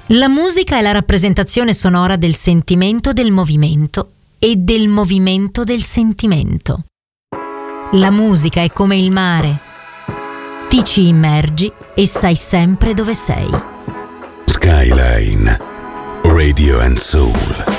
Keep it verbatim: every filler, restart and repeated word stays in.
La musica è la rappresentazione sonora del sentimento del movimento e del movimento del sentimento. La musica è come il mare. Ti ci immergi e sai sempre dove sei. Skyline Radio and Soul.